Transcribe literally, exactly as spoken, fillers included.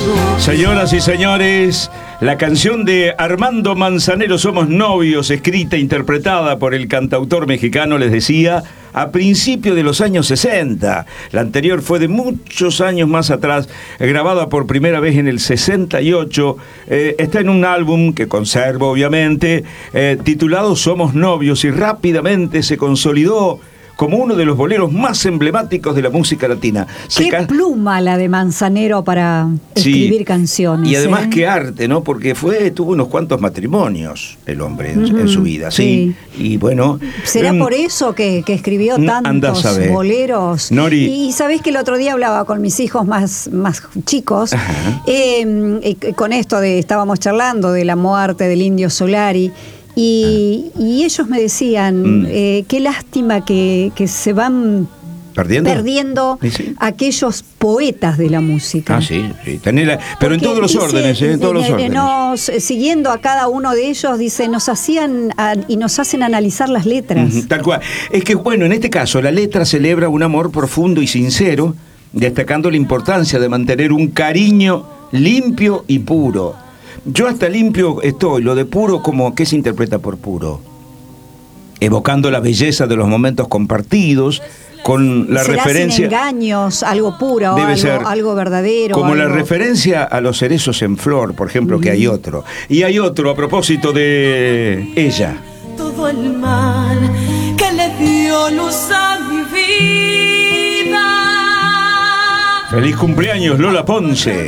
Señoras y señores, la canción de Armando Manzanero, Somos Novios, escrita e interpretada por el cantautor mexicano, les decía, a principios de los años sesenta. La anterior fue de muchos años más atrás, grabada por primera vez en el sesenta y ocho. Eh, está en un álbum que conservo, obviamente, eh, titulado Somos Novios, y rápidamente se consolidó como uno de los boleros más emblemáticos de la música latina. Se Qué ca- pluma la de Manzanero para Sí, escribir canciones. y además ¿eh? qué arte, ¿no? Porque fue tuvo unos cuantos matrimonios el hombre en, Ujú, en su vida, ¿sí? sí. Y bueno... ¿Será em, por eso que, que escribió Mm, andá a tantos saber. boleros? Nori. Y sabés que el otro día hablaba con mis hijos más, más chicos, eh, eh, con esto de, estábamos charlando de la muerte del Indio Solari, y, y ellos me decían, Mm. eh, qué lástima que, que se van ¿Perdiendo? perdiendo Sí, sí. aquellos poetas de la música. Ah, sí, sí. Tenela- pero en Porque todos los dice, órdenes, ¿eh? En todos los eh, órdenes. nos- eh, siguiendo a cada uno de ellos, dice, nos hacían a- y nos hacen analizar las letras. Ujú, tal cual. Es que, bueno, en este caso, la letra celebra un amor profundo y sincero, destacando la importancia de mantener un cariño limpio y puro. Yo hasta limpio estoy, lo de puro, como ¿qué se interpreta por puro? Evocando la belleza de los momentos compartidos, con la Será referencia... sin engaños, algo puro, Debe algo, ser algo verdadero. como la algo- referencia a los cerezos en flor, por ejemplo, que hay otro. Y hay otro a propósito de ella. Todo el mal que le dio luz a mi vida. Feliz cumpleaños, Lola Ponce.